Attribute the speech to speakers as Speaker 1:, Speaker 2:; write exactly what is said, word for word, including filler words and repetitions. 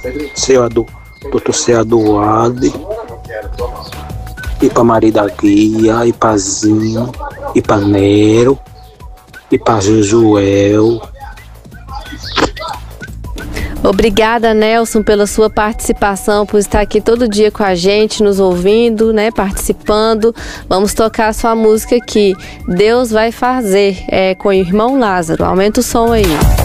Speaker 1: seu Adu, doutor Seu Aduardo, e para Maria da Guia, e para Zinho, e para Nero, e para Josuel.
Speaker 2: Obrigada, Nelson, pela sua participação, por estar aqui todo dia com a gente, nos ouvindo, né, participando. Vamos tocar a sua música aqui, Deus vai fazer, é, com o irmão Lázaro. Aumenta o som aí.